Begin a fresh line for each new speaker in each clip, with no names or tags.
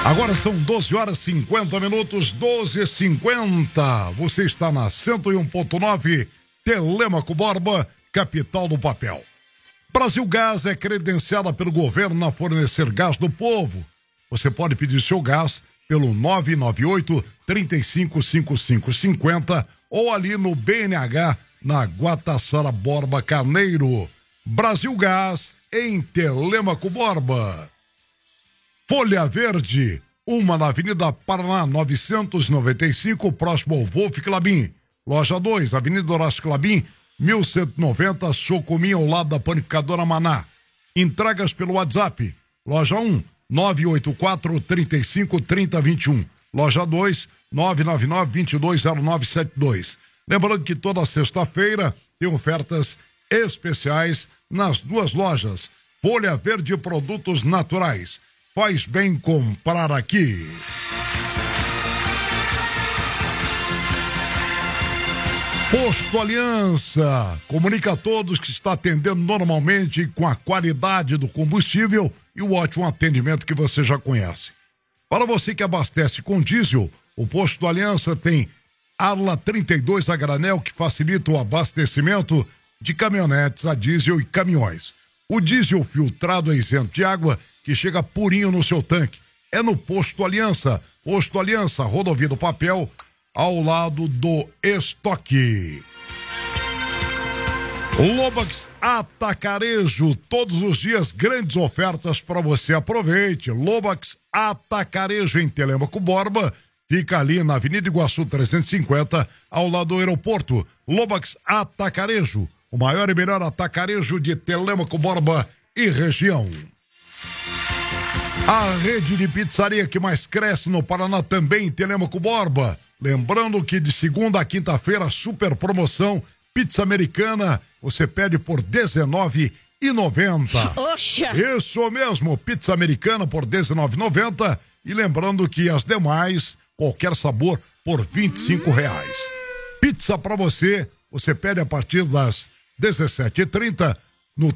Agora são 12h50, 12h50. Você está na 101.9 Telêmaco Borba, capital do papel. Brasil Gás é credenciada pelo governo a fornecer gás do povo. Você pode pedir seu gás pelo 998-355550 ou ali no BNH, na Guataçara Borba Carneiro. Brasil Gás em Telêmaco Borba. Folha Verde, uma na Avenida Paraná 995, próximo ao Wolf Clabin. Loja 2, Avenida Horácio Clabin, 1190, Socominha, ao lado da Panificadora Maná. Entregas pelo WhatsApp. Loja 1, 984-35-3021. Loja 2, 999-220972. Lembrando que toda sexta-feira tem ofertas especiais nas duas lojas. Folha Verde, produtos naturais. Faz bem comprar aqui. Posto Aliança comunica a todos que está atendendo normalmente com a qualidade do combustível e o ótimo atendimento que você já conhece. Para você que abastece com diesel, o Posto Aliança tem Arla 32 a granel que facilita o abastecimento de caminhonetes a diesel e caminhões. O diesel filtrado é isento de água que chega purinho no seu tanque. É no Posto Aliança. Posto Aliança, Rodovia do Papel, ao lado do estoque. Lobax Atacarejo, todos os dias grandes ofertas para você. Aproveite. Lobax Atacarejo em Telêmaco Borba, fica ali na Avenida Iguaçu 350, ao lado do aeroporto. Lobax Atacarejo, o maior e melhor atacarejo de Telêmaco Borba e região. A rede de pizzaria que mais cresce no Paraná também em Telêmaco Borba. Lembrando que de segunda a quinta-feira, super promoção, pizza americana, você pede por R$19,90.
Oxa!
Isso mesmo, pizza americana por R$19,90. E lembrando que as demais, qualquer sabor, por R$25. Pizza pra você pede a partir das 17h30 no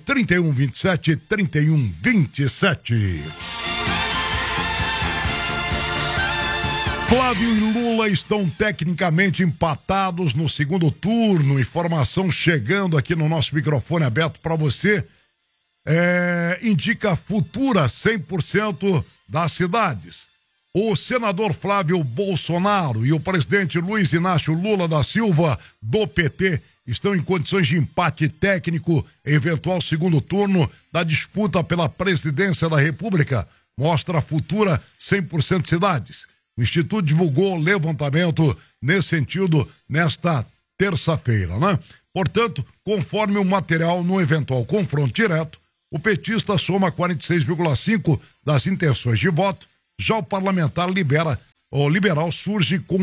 3127-3127. Flávio e Lula estão tecnicamente empatados no segundo turno. Informação chegando aqui no nosso microfone aberto para você. Indica Futura 100% das cidades. O senador Flávio Bolsonaro e o presidente Luiz Inácio Lula da Silva, do PT, estão em condições de empate técnico em eventual segundo turno da disputa pela presidência da República. Mostra a Futura 100% cidades. O Instituto divulgou levantamento nesse sentido nesta terça-feira, né? Portanto, conforme o material no eventual confronto direto, o petista soma 46,5% das intenções de voto, já o parlamentar liberal surge com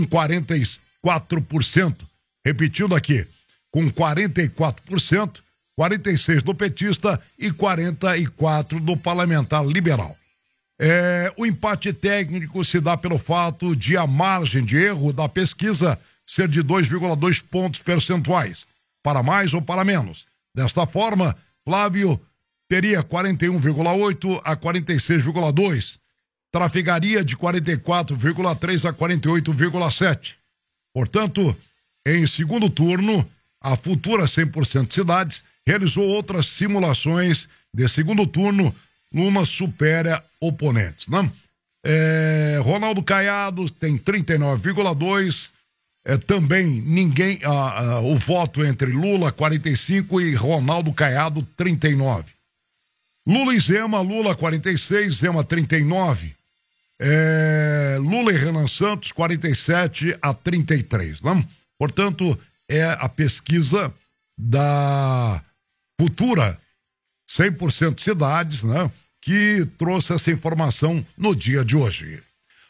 44%. Repetindo aqui, com 44%, 46% do petista e 44% do parlamentar liberal. O empate técnico se dá pelo fato de a margem de erro da pesquisa ser de 2,2 pontos percentuais, para mais ou para menos. Desta forma, Flávio teria 41,8 a 46,2, trafegaria de 44,3 a 48,7. Portanto, em segundo turno, a Futura 100% cidades realizou outras simulações de segundo turno. Lula supera oponentes, né? Ronaldo Caiado tem 39,2%. Também ninguém. O voto entre Lula, 45%, e Ronaldo Caiado, 39%. Lula e Zema, Lula, 46%, Zema, 39%. Lula e Renan Santos, 47% a 33%, né? Portanto, é a pesquisa da Futura 100% cidades, né? Que trouxe essa informação no dia de hoje.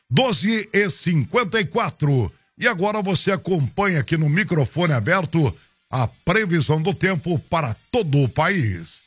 12h54. E agora você acompanha aqui no microfone aberto a previsão do tempo para todo o país.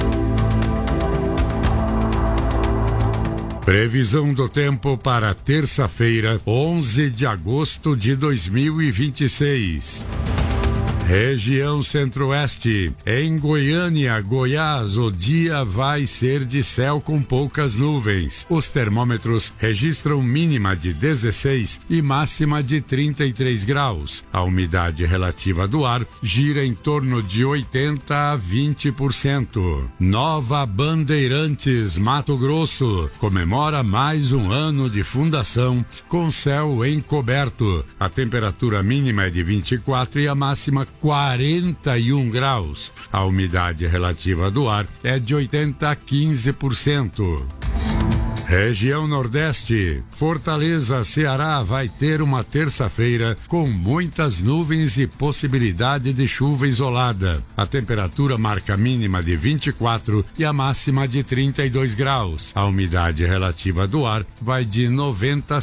Previsão do tempo para terça-feira, 11 de agosto de 2026. Região Centro-Oeste. Em Goiânia, Goiás, o dia vai ser de céu com poucas nuvens. Os termômetros registram mínima de 16 e máxima de 33 graus. A umidade relativa do ar gira em torno de 80 a 20%. Nova Bandeirantes, Mato Grosso, comemora mais um ano de fundação com céu encoberto. A temperatura mínima é de 24 e a máxima 41 graus. A umidade relativa do ar é de 80 a 15%. Região Nordeste. Fortaleza, Ceará vai ter uma terça-feira com muitas nuvens e possibilidade de chuva isolada. A temperatura marca mínima de 24 e a máxima de 32 graus. A umidade relativa do ar vai de 90 a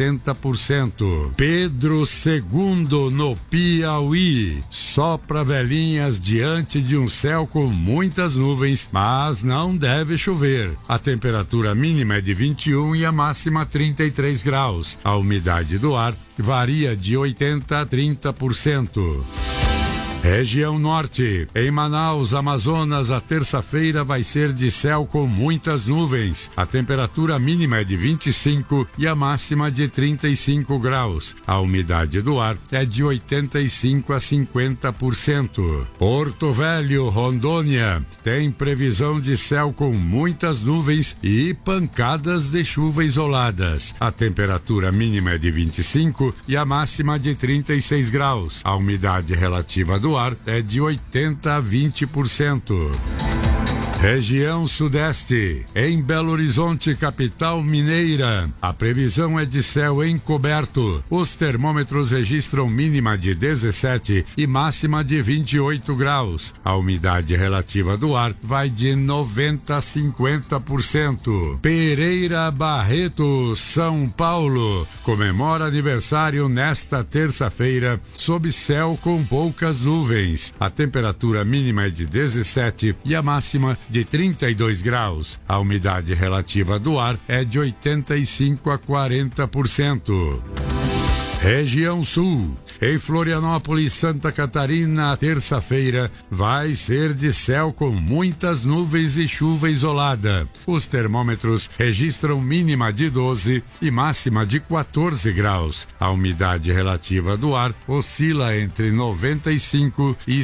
60%. Pedro II, no Piauí. Sopra velhinhas diante de um céu com muitas nuvens, mas não deve chover. A temperatura mínima é de 21 e a máxima 33 graus. A umidade do ar varia de 80 a 30%. Região Norte. Em Manaus, Amazonas, a terça-feira vai ser de céu com muitas nuvens. A temperatura mínima é de 25 e a máxima de 35 graus. A umidade do ar é de 85 a 50%. Porto Velho, Rondônia, tem previsão de céu com muitas nuvens e pancadas de chuva isoladas. A temperatura mínima é de 25 e a máxima de 36 graus. A umidade relativa do ar é de 80 a 20%. Região Sudeste. Em Belo Horizonte, capital mineira, a previsão é de céu encoberto. Os termômetros registram mínima de 17 e máxima de 28 graus. A umidade relativa do ar vai de 90 a 50%. Pereira Barreto, São Paulo, comemora aniversário nesta terça-feira sob céu com poucas nuvens. A temperatura mínima é de 17 e a máxima de 32 graus. A umidade relativa do ar é de 85 a 40%. Região Sul. Em Florianópolis, Santa Catarina, terça-feira vai ser de céu com muitas nuvens e chuva isolada. Os termômetros registram mínima de 12 e máxima de 14 graus. A umidade relativa do ar oscila entre 95 e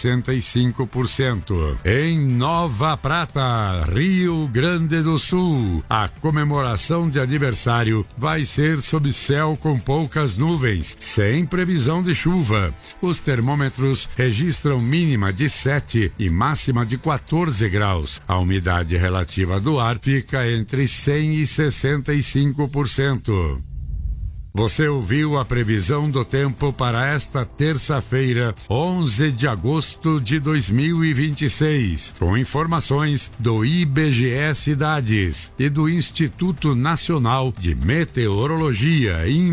65%. Em Nova Prata, Rio Grande do Sul, a comemoração de aniversário vai ser sob céu com poucas nuvens, sem previsão de chuva. Os termômetros registram mínima de 7 e máxima de 14 graus. A umidade relativa do ar fica entre 100 e 65%. Você ouviu a previsão do tempo para esta terça-feira, 11 de agosto de 2026, com informações do IBGE Cidades e do Instituto Nacional de Meteorologia e